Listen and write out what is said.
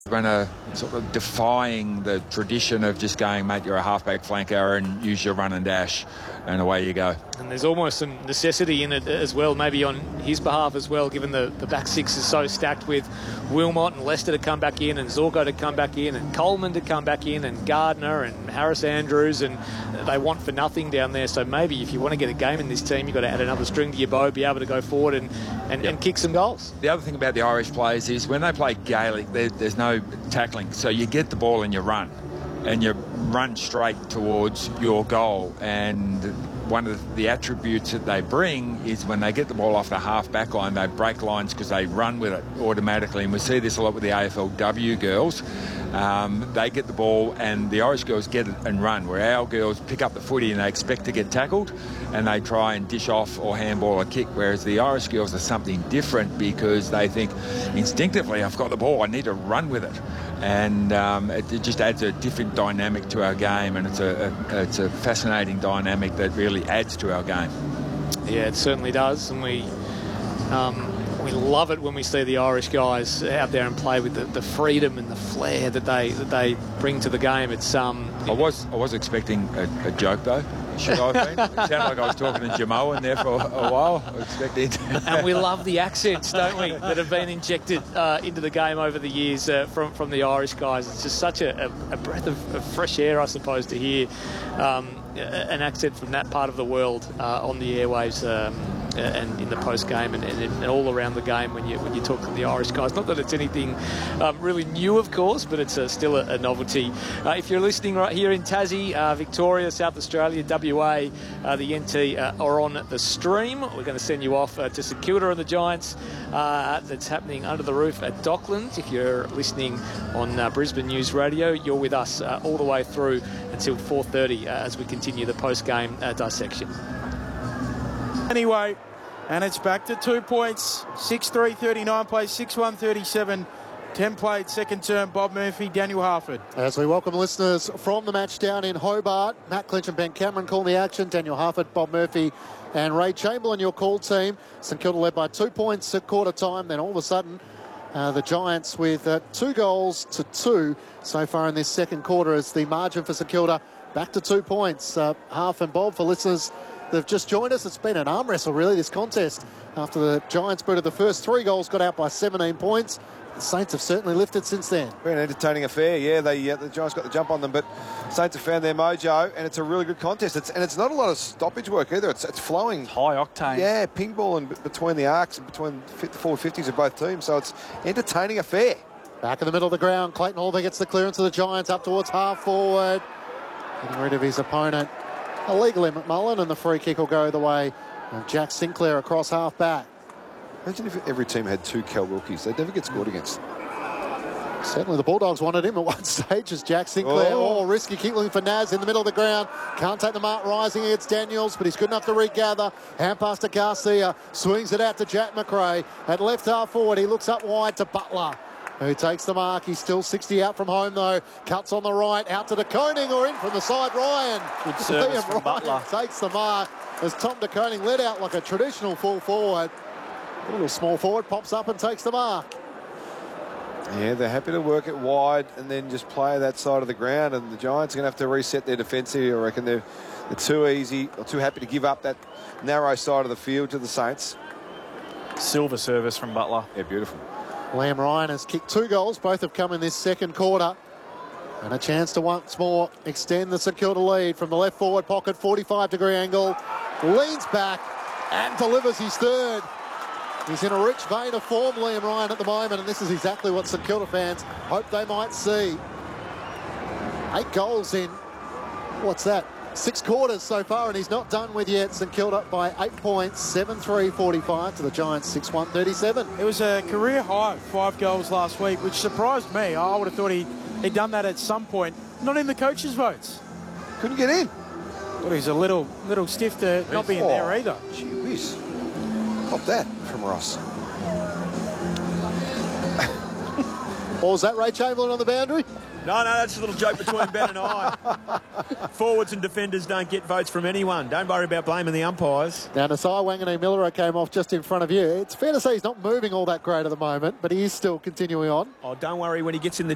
Runner sort of defying the tradition of just going, mate, you're a halfback flanker and use your run and dash, and away you go. And there's almost some necessity in it as well, maybe on his behalf as well, given the back six is so stacked with Wilmot and Lester to come back in and Zorko to come back in and Coleman to come back in and Gardner and Harris Andrews, and they want for nothing down there. So maybe if you want to get a game in this team, you've got to add another string to your bow, be able to go forward and kick some goals. The other thing about the Irish players is when they play Gaelic, there's no tackling. So you get the ball and you run straight towards your goal. And one of the attributes that they bring is when they get the ball off the half-back line, they break lines because they run with it automatically. And we see this a lot with the AFLW girls. They get the ball and the Irish girls get it and run, where our girls pick up the footy and they expect to get tackled and they try and dish off or handball a kick, whereas the Irish girls are something different because they think instinctively, I've got the ball, I need to run with it. And it just adds a different dynamic to our game, and it's a fascinating dynamic that really adds to our game. Yeah, it certainly does, and we love it when we see the Irish guys out there and play with the freedom and the flair that they bring to the game. It's I was expecting a joke though. Should I have been? It sounded like I was talking to Jamoan there for a while. I expected. And we love the accents, don't we, that have been injected into the game over the years from the Irish guys. It's just such a breath of fresh air, I suppose, to hear an accent from that part of the world on the airwaves and in the post-game and all around the game when you talk to the Irish guys. Not that it's anything really new, of course, but it's still a novelty. If you're listening right here in Tassie, Victoria, South Australia, WA, the NT are on the stream. We're going to send you off to St Kilda and the Giants. That's happening under the roof at Docklands. If you're listening on Brisbane News Radio, you're with us all the way through until 4:30 as we continue the post-game dissection. Anyway, and it's back to 2 points. 6-3, 39 plays, 6-1, 37. 10 played, second term, Bob Murphy, Daniel Harford. As we welcome listeners from the match down in Hobart, Matt Clinch and Ben Cameron calling the action. Daniel Harford, Bob Murphy and Ray Chamberlain, your call team. St Kilda led by 2 points at quarter time. Then all of a sudden, the Giants with 2 goals to 2 so far in this second quarter as the margin for St Kilda back to 2 points. Harf and Bob, for listeners that have just joined us, it's been an arm wrestle really, this contest. After the Giants booted the first 3 goals, got out by 17 points. The Saints have certainly lifted since then. Been an entertaining affair, yeah. The Giants got the jump on them, but Saints have found their mojo, and it's a really good contest. It's not a lot of stoppage work either. It's flowing. High octane. Yeah, ping ball and between the arcs and between the forward 50s of both teams. So it's entertaining affair. Back in the middle of the ground, Clayton Hallberg gets the clearance of the Giants up towards half forward. Getting rid of his opponent. Illegally McMullen, and the free kick will go the way of Jack Sinclair across half back. Imagine if every team had 2 Cal rookies. They'd never get scored against. Certainly the Bulldogs wanted him at one stage as Jack Sinclair. Oh, risky kickling for Naz in the middle of the ground. Can't take the mark rising against Daniels, but he's good enough to regather. Hand pass to Garcia. Swings it out to Jack McRae. At left half forward, he looks up wide to Butler, who takes the mark. He's still 60 out from home, though. Cuts on the right, out to De Koning, or in from the side, Ryan. Good service from Butler. Takes the mark as Tom De Koning led out like a traditional full forward. A little small forward pops up and takes the mark. Yeah, they're happy to work it wide and then just play that side of the ground, and the Giants are going to have to reset their defence here. I reckon they're too easy or too happy to give up that narrow side of the field to the Saints. Silver service from Butler. Yeah, beautiful. Liam Ryan has kicked 2 goals. Both have come in this second quarter. And a chance to once more extend the St Kilda lead from the left forward pocket, 45-degree angle. Leans back and delivers his third. He's in a rich vein of form, Liam Ryan, at the moment, and this is exactly what St Kilda fans hope they might see. 8 goals in, what's that, 6 quarters so far, and he's not done with yet. St Kilda by 8 points, 7-3-45 to the Giants, 6-1-37. It was a career high, 5 goals last week, which surprised me. I would have thought he'd done that at some point. Not in the coaches' votes. Couldn't get in. But he's a little stiff to not be in there either. Gee whiz. Pop that from Ross. Or was that Ray Chamberlain on the boundary? No, that's a little joke between Ben and I. Forwards and defenders don't get votes from anyone. Don't worry about blaming the umpires. Now, Nasai Wanganeen-Millero came off just in front of you. It's fair to say he's not moving all that great at the moment, but he is still continuing on. Oh, don't worry when he gets in the